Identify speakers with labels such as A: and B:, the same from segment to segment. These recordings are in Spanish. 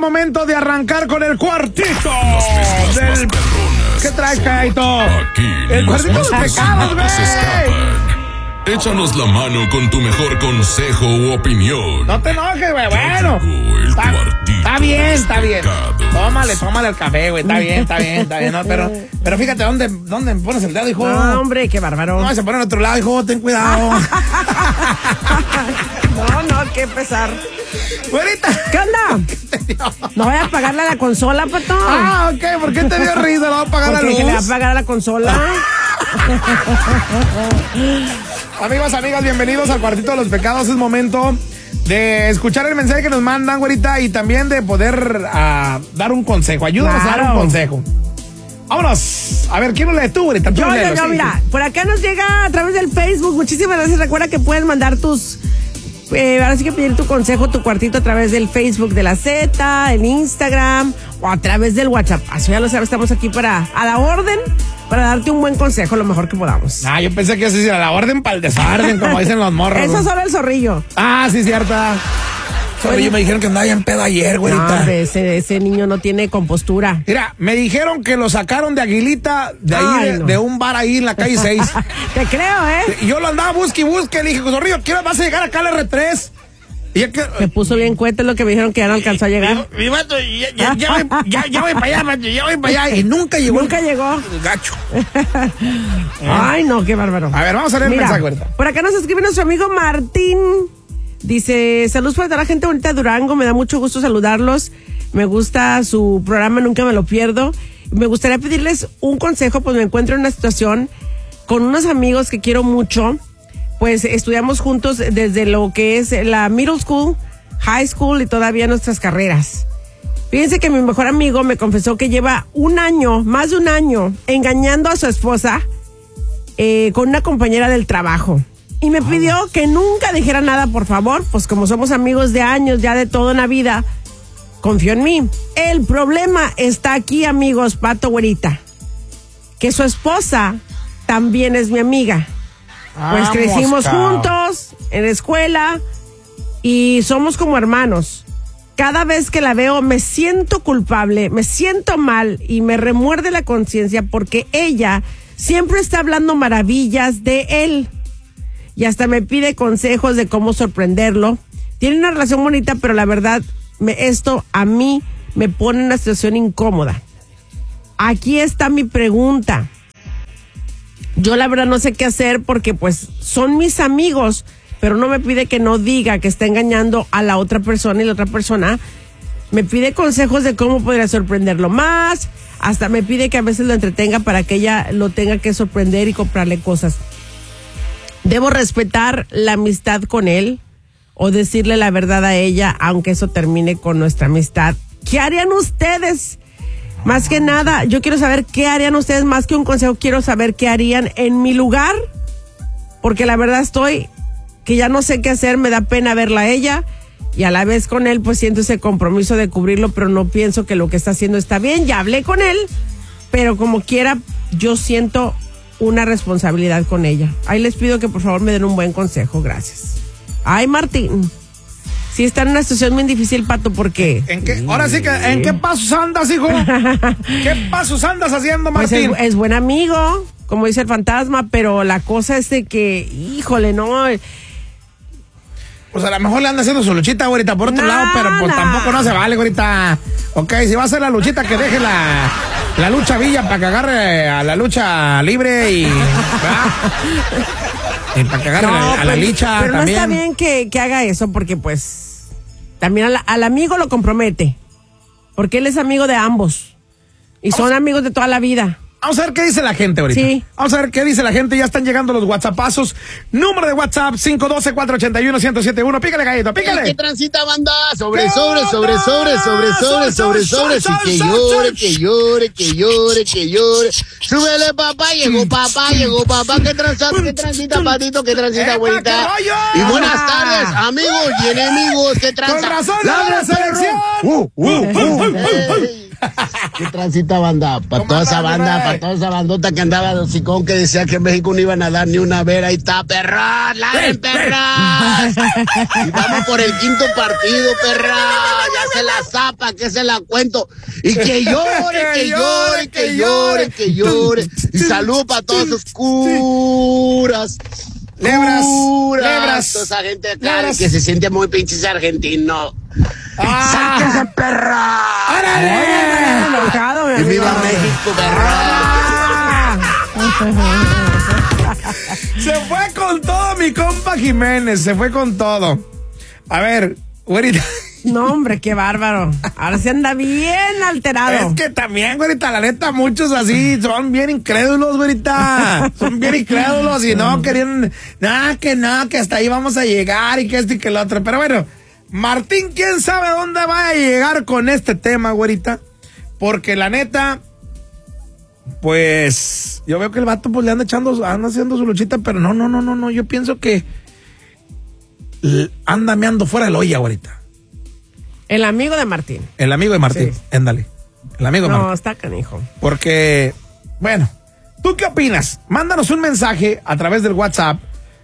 A: momento de arrancar con el cuartito del... ¿Qué traes, Caito?
B: Aquí
A: El cuartito de los pecados, güey.
B: Échanos la mano con tu mejor consejo u opinión.
A: No te enojes, güey. Bueno. Está bien. Tómale el café, güey. Está bien. No, pero fíjate, ¿dónde pones el dedo, hijo?
C: No, hombre, qué bárbaro.
A: No, se pone en otro lado, hijo. Ten cuidado.
C: No, qué pesar.
A: Güerita.
C: ¿Qué onda? No voy a pagarle a la consola, pato.
A: Ah, ok. ¿Por qué te dio risa? ¿Le va a pagar la luz?
C: Porque le va a pagar a la consola.
A: Amigos, amigas, bienvenidos al Cuartito de los Pecados. Es momento de escuchar el mensaje que nos mandan, güerita, y también de poder dar un consejo. Ayúdanos a dar un consejo. Vámonos. A ver, ¿quién lo lee tú, güerita?
C: Yo, mira, por acá nos llega a través del Facebook. Muchísimas gracias. Recuerda que puedes mandar tus... ahora sí que pedir tu consejo, tu cuartito a través del Facebook de la Z, el Instagram o a través del WhatsApp. Así ya lo sabes, estamos aquí a la orden para darte un buen consejo, lo mejor que podamos.
A: Ah, yo pensé que eso era la orden para el desorden, como dicen los morros.
C: Eso solo el zorrillo.
A: Ah, sí, cierta. Zorrillo, me dijeron que andaba en pedo ayer, güerita.
C: No, ese niño no tiene compostura.
A: Mira, me dijeron que lo sacaron de Aguilita, de ahí, de un bar ahí en la calle 6.
C: Te creo, ¿eh?
A: Y yo lo andaba busque, le dije, Zorrillo, ¿qué vas a llegar acá al R3?
C: Me puso bien cuenta lo que me dijeron que ya no alcanzó a llegar.
A: Mi vato, ya voy para allá, macho, ya voy para allá. Y nunca llegó.
C: Nunca llegó.
A: Gacho.
C: Ay, no, qué bárbaro.
A: A ver, vamos a leer el mensaje, ahorita.
C: Por acá nos escribe nuestro amigo Martín. Dice, saludos para toda la gente bonita de Durango, me da mucho gusto saludarlos. Me gusta su programa, nunca me lo pierdo. Me gustaría pedirles un consejo, pues me encuentro en una situación con unos amigos que quiero mucho. Pues estudiamos juntos desde lo que es la middle school, high school y todavía nuestras carreras. Fíjense que mi mejor amigo me confesó que lleva más de un año, engañando a su esposa con una compañera del trabajo. Y me pidió que nunca dijera nada, por favor, pues como somos amigos de años, ya de toda una vida, confío en mí. El problema está aquí, amigos, Pato, güerita, que su esposa también es mi amiga. Pues crecimos juntos en la escuela y somos como hermanos. Cada vez que la veo me siento culpable, me siento mal y me remuerde la conciencia porque ella siempre está hablando maravillas de él y hasta me pide consejos de cómo sorprenderlo. Tiene una relación bonita, pero la verdad, esto a mí me pone en una situación incómoda. Aquí está mi pregunta. Yo la verdad no sé qué hacer porque pues son mis amigos, pero no me pide que no diga que está engañando a la otra persona y la otra persona me pide consejos de cómo podría sorprenderlo más, hasta me pide que a veces lo entretenga para que ella lo tenga que sorprender y comprarle cosas. ¿Debo respetar la amistad con él o decirle la verdad a ella aunque eso termine con nuestra amistad? ¿Qué harían ustedes? Más que nada, yo quiero saber qué harían ustedes, más que un consejo, quiero saber qué harían en mi lugar, porque la verdad que ya no sé qué hacer, me da pena verla a ella, y a la vez con él pues siento ese compromiso de cubrirlo, pero no pienso que lo que está haciendo está bien, ya hablé con él, pero como quiera, yo siento una responsabilidad con ella. Ahí les pido que por favor me den un buen consejo, gracias. Ay, Martín. Sí, está en una situación muy difícil, Pato, porque...
A: Ahora sí que, ¿en qué pasos andas, hijo? ¿Qué pasos andas haciendo, Martín?
C: Pues es buen amigo, como dice el fantasma, pero la cosa es de que, híjole, no...
A: Pues a lo mejor le anda haciendo su luchita, güerita, por otro lado, pero pues tampoco no se vale, güerita. Ok, si va a hacer la luchita, que deje la lucha Villa para que agarre a la lucha libre y para que agarre a la licha
C: pero
A: también.
C: No está bien que haga eso porque pues también al amigo lo compromete, porque él es amigo de ambos y son amigos de toda la vida.
A: Vamos a ver qué dice la gente ahorita.
C: Sí.
A: Vamos a ver qué dice la gente. Ya están llegando los WhatsAppazos. Número de WhatsApp 512-481-1071. Pícale, gallito, pícale.
D: ¿Qué transita, banda? Sobre. Y que llore. Súbele, papá. Llegó papá. ¿Qué transita, patito? ¿Qué transita, abuelita? Y buenas tardes, amigos y enemigos. ¿Qué transa?
A: Con razón, la selección.
D: ¿Qué transita, banda? Para toda esa banda, para toda esa bandota que andaba de hocicón que decía que en México no iban a dar ni una vera. Ahí está, perras, ladren, perras. Y vamos por el quinto partido, perras. Ya se la zapa, que se la cuento. Y que llore, que llore, que llore, que llore. Y saludos para todos los curas.
A: Lebras.
D: Toda esa gente acá que se siente muy pinches argentino. ¡Sáquese, perra!
A: ¡Órale!
C: Enojado,
D: ¡Y viva México, perra!
A: Se fue con todo mi compa Jiménez, se fue con todo. A ver, güerita.
C: No, hombre, qué bárbaro. Ahora se anda bien alterado.
A: Es que también, güerita, la neta, muchos así son bien incrédulos, güerita. Son bien incrédulos y no querían, que hasta ahí vamos a llegar y que esto y que lo otro. Pero bueno, Martín, quién sabe dónde va a llegar con este tema, güerita. Porque la neta, pues, yo veo que el vato pues le anda haciendo su luchita, pero no, yo pienso que anda meando fuera de la olla, güerita.
C: El amigo de Martín.
A: El amigo de Martín,
C: sí.
A: Ándale. El amigo de Martín.
C: No, está canijo.
A: Porque, bueno, ¿tú qué opinas? Mándanos un mensaje a través del WhatsApp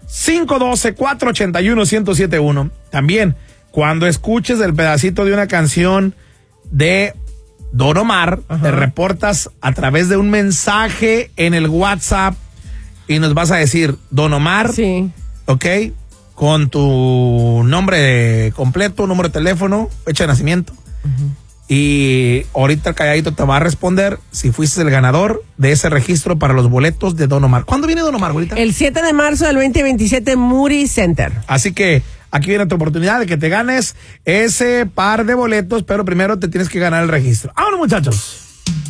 A: 512-481-1071. También, cuando escuches el pedacito de una canción de Don Omar, te reportas a través de un mensaje en el WhatsApp y nos vas a decir, Don Omar,
C: sí.
A: ¿Ok? Con tu nombre completo, número de teléfono, fecha de nacimiento. Y ahorita el calladito te va a responder si fuiste el ganador de ese registro para los boletos de Don Omar. ¿Cuándo viene Don Omar, ahorita?
C: El 7 de marzo del 2027, Moody Center.
A: Así que aquí viene tu oportunidad de que te ganes ese par de boletos, pero primero te tienes que ganar el registro. ¡Vámonos, muchachos!